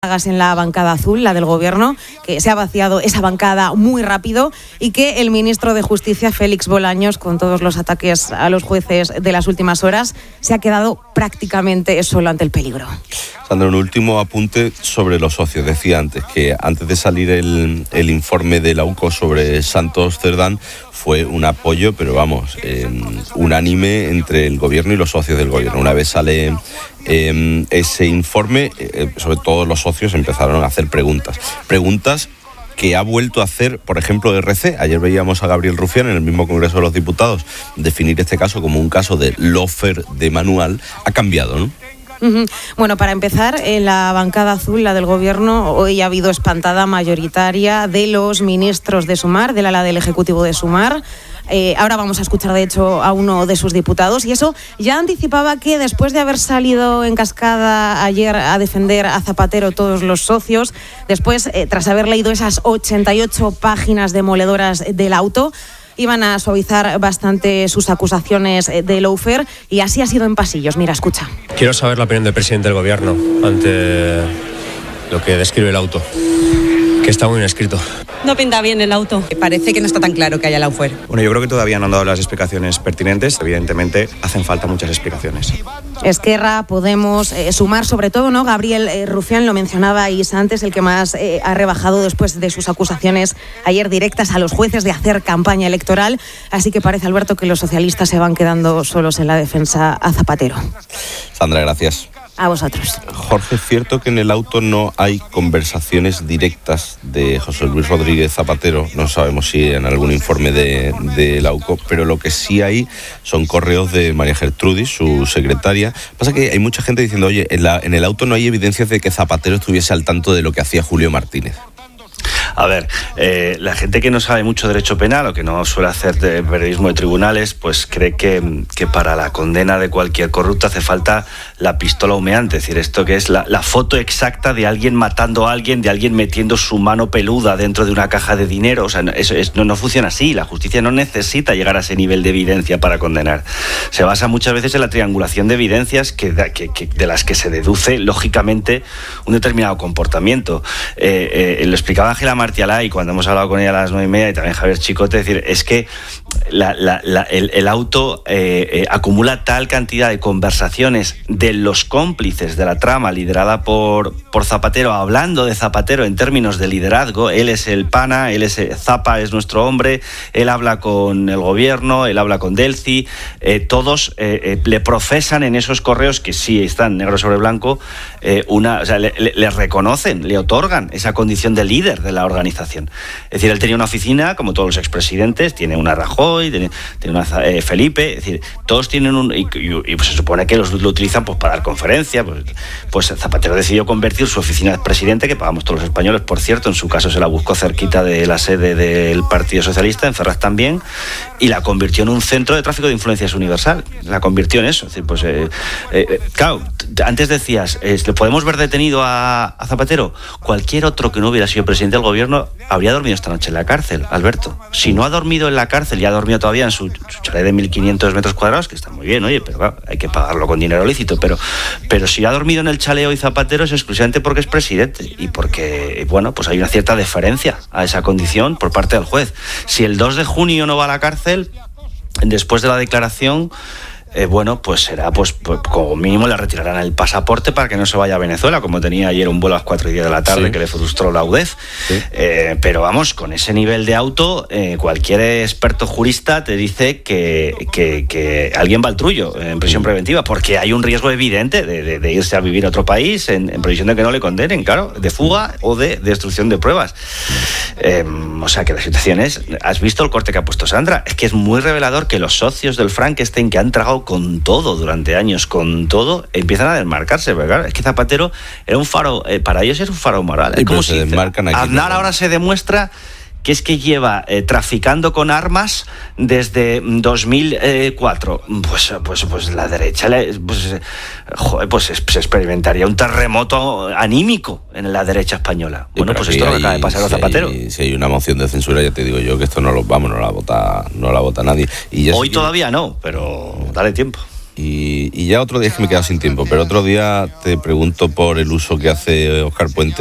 hagas en la bancada azul, la del gobierno, que se ha vaciado esa bancada muy rápido y que el ministro de Justicia, Félix Bolaños, con todos los ataques a los jueces de las últimas horas, se ha quedado prácticamente solo ante el peligro. Sandra, un último apunte sobre los socios. Decía antes que antes de salir el informe de la UCO sobre Santos Cerdán fue un apoyo, pero vamos, unánime entre el gobierno y los socios del gobierno. Una vez sale ese informe, sobre todo los socios empezaron a hacer preguntas que ha vuelto a hacer, por ejemplo, RC. Ayer veíamos a Gabriel Rufián en el mismo Congreso de los Diputados definir este caso como un caso de lawfare de manual. Ha cambiado, ¿no? Bueno, para empezar, en la bancada azul, la del gobierno, hoy ha habido espantada mayoritaria de los ministros de Sumar, del ala del Ejecutivo de Sumar. Ahora vamos a escuchar, de hecho, a uno de sus diputados, y eso ya anticipaba que después de haber salido en cascada ayer a defender a Zapatero todos los socios, después, tras haber leído esas 88 páginas demoledoras del auto, iban a suavizar bastante sus acusaciones de lawfare, y así ha sido en pasillos. Mira, escucha. Quiero saber la opinión del presidente del gobierno ante lo que describe el auto, que está muy bien escrito. No pinta bien el auto. Parece que no está tan claro que haya lawfare. Bueno, yo creo que todavía no han dado las explicaciones pertinentes. Evidentemente, hacen falta muchas explicaciones. Esquerra, Podemos, Sumar, sobre todo, ¿no? Gabriel Rufián, lo mencionabais antes, el que más ha rebajado después de sus acusaciones ayer directas a los jueces de hacer campaña electoral. Así que parece, Alberto, que los socialistas se van quedando solos en la defensa a Zapatero. Sandra, gracias. A vosotros. Jorge, ¿es cierto que en el auto no hay conversaciones directas de José Luis Rodríguez Zapatero? No sabemos si en algún informe de la UCO, pero lo que sí hay son correos de María Gertrudis, su secretaria. Pasa que hay mucha gente diciendo, oye, en el auto no hay evidencias de que Zapatero estuviese al tanto de lo que hacía Julio Martínez. A ver, la gente que no sabe mucho de derecho penal o que no suele hacer de periodismo de tribunales, pues cree que para la condena de cualquier corrupto hace falta la pistola humeante, es decir, esto que es la foto exacta de alguien matando a alguien, de alguien metiendo su mano peluda dentro de una caja de dinero. O sea, no funciona así. La justicia no necesita llegar a ese nivel de evidencia para condenar. Se basa muchas veces en la triangulación de evidencias de las que se deduce, lógicamente, un determinado comportamiento. Lo explicaba Ángela Martialay cuando hemos hablado con ella a las 9:30, y también Javier Chicote, es decir, es que el auto acumula tal cantidad de conversaciones de los cómplices de la trama liderada por Zapatero, hablando de Zapatero en términos de liderazgo. Él es el pana, Zapa es nuestro hombre, él habla con el gobierno, él habla con Delcy, todos le profesan en esos correos, que sí están negro sobre blanco, le reconocen, le otorgan esa condición de líder de la organización. Es decir, él tenía una oficina, como todos los expresidentes, tiene una Rajoy, tiene una Felipe, es decir, todos tienen y pues se supone que lo utilizan pues para dar conferencias. Pues Zapatero decidió convertir su oficina de presidente, que pagamos todos los españoles, por cierto, en su caso se la buscó cerquita de la sede del Partido Socialista, en Ferraz también, y la convirtió en un centro de tráfico de influencias universal. La convirtió en eso. Es decir, pues, claro, antes decías, ¿le podemos ver detenido a Zapatero? Cualquier otro que no hubiera sido presidente del gobierno habría dormido esta noche en la cárcel, Alberto. Si no ha dormido en la cárcel y ha dormido todavía en su chalet de 1.500 metros cuadrados, que está muy bien, oye, pero claro, hay que pagarlo con dinero lícito, pero si ha dormido en el chalet hoy Zapatero es exclusivamente porque es presidente y porque, bueno, pues hay una cierta deferencia a esa condición por parte del juez. Si el 2 de junio no va a la cárcel, después de la declaración, bueno, pues será, pues como mínimo le retirarán el pasaporte para que no se vaya a Venezuela, como tenía ayer un vuelo a las 4:10 de la tarde, sí, que le frustró la UDEF. Sí. Pero vamos, con ese nivel de auto, cualquier experto jurista te dice que alguien va al trullo en prisión preventiva, porque hay un riesgo evidente de irse a vivir a otro país en previsión de que no le condenen, claro, de fuga o de destrucción de pruebas. O sea que la situación es, ¿has visto el corte que ha puesto Sandra? Es que es muy revelador que los socios del Frankenstein, que han tragado con todo durante años, con todo, empiezan a desmarcarse, porque claro, es que Zapatero era un faro, para ellos es un faro moral. Es como si Aznar ahora se demuestra que es que lleva traficando con armas desde 2004. Pues la derecha se experimentaría un terremoto anímico en la derecha española. Bueno, pues esto no acaba de pasar a Zapatero. Si hay una moción de censura, ya te digo yo que esto no la vota nadie. Y hoy todavía no, pero dale tiempo. Y ya otro día, es que me he quedado sin tiempo, pero otro día te pregunto por el uso que hace Óscar Puente